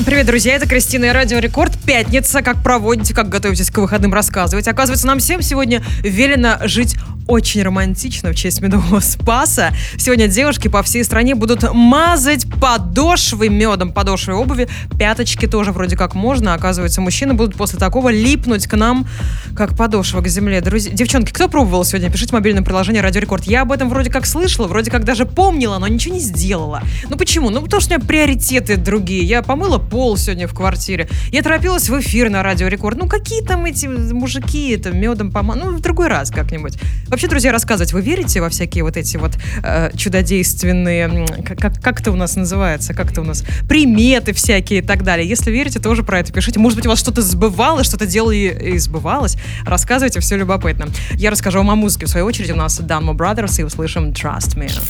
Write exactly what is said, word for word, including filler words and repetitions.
Привет, друзья, это Кристина и Радио Рекорд. Пятница. Как проводите, как готовитесь к выходным, рассказывайте. Оказывается, нам всем сегодня велено жить очень романтично в честь Медового Спаса. Сегодня девушки по всей стране будут мазать подошвы медом, подошвы обуви. Пяточки тоже вроде как можно. Оказывается, мужчины будут после такого липнуть к нам, как подошва к земле. Друзья, девчонки, кто пробовал сегодня? Пишите в мобильном приложении Радио Рекорд. Я об этом вроде как слышала, вроде как даже помнила, но ничего не сделала. Ну почему? Ну потому что у меня приоритеты другие. Я помыла пол сегодня в квартире. Я торопилась в эфир на Радио Рекорд. Ну какие там эти мужики, это медом помазать? Ну в другой раз как-нибудь. Вообще, друзья, рассказывать, вы верите во всякие вот эти вот э, чудодейственные, как, как это у нас называется, как это у нас, приметы всякие и так далее? Если верите, тоже про это пишите. Может быть, у вас что-то сбывалось, что-то делали и сбывалось. Рассказывайте, все любопытно. Я расскажу вам о музыке. В свою очередь, у нас Dunmo Brothers, и услышим Trust Me.